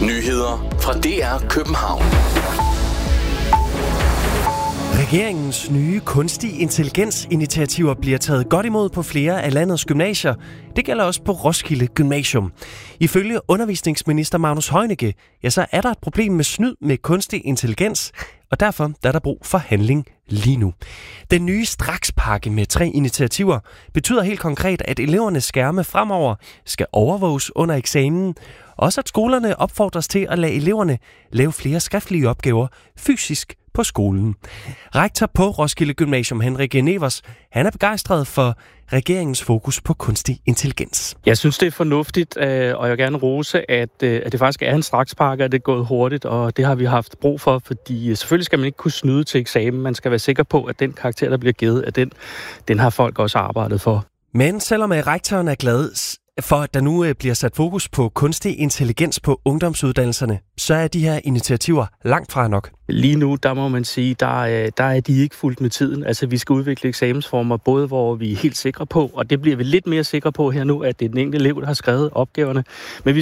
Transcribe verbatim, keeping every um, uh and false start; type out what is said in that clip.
Nyheder fra D R København. Regeringens nye kunstig intelligens-initiativer bliver taget godt imod på flere af landets gymnasier. Det gælder også på Roskilde Gymnasium. Ifølge undervisningsminister Magnus Heunicke, ja, så er der et problem med snyd med kunstig intelligens, og derfor der er der brug for handling lige nu. Den nye strakspakke med tre initiativer betyder helt konkret, at elevernes skærme fremover skal overvåges under eksamen. Også at skolerne opfordres til at lade eleverne lave flere skriftlige opgaver fysisk på skolen. Rektor på Roskilde Gymnasium, Henrik Nevers, han er begejstret for regeringens fokus på kunstig intelligens. Jeg synes, det er fornuftigt, og jeg vil gerne rose, at, at det faktisk er en strakspakke, og det er gået hurtigt, og det har vi haft brug for, fordi selvfølgelig skal man ikke kunne snyde til eksamen. Man skal være sikker på, at den karakter, der bliver givet, at den, den har folk også arbejdet for. Men selvom rektoren er glad for, at der nu bliver sat fokus på kunstig intelligens på ungdomsuddannelserne, så er de her initiativer langt fra nok. Lige nu, der må man sige, der, der er de ikke fuldt med tiden. Altså, vi skal udvikle eksamensformer, både hvor vi er helt sikre på, og det bliver vi lidt mere sikre på her nu, at det er den enkelte elev, der har skrevet opgaverne. Men vi